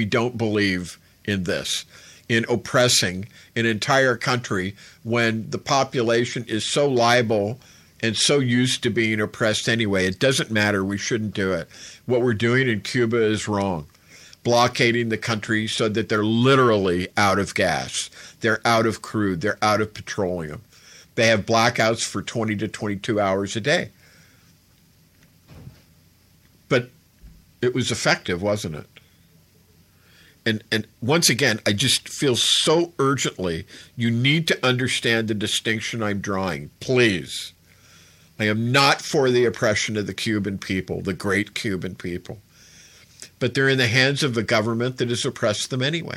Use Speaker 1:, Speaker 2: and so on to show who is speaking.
Speaker 1: we don't believe in this, in oppressing an entire country when the population is so liable and so used to being oppressed anyway. It doesn't matter. We shouldn't do it. What we're doing in Cuba is wrong. Blockading the country so that they're literally out of gas. They're out of crude. They're out of petroleum. They have blackouts for 20 to 22 hours a day. But it was effective, wasn't it? And once again, I just feel so urgently, you need to understand the distinction I'm drawing. Please. I am not for the oppression of the Cuban people, the great Cuban people. But they're in the hands of a government that has oppressed them anyway.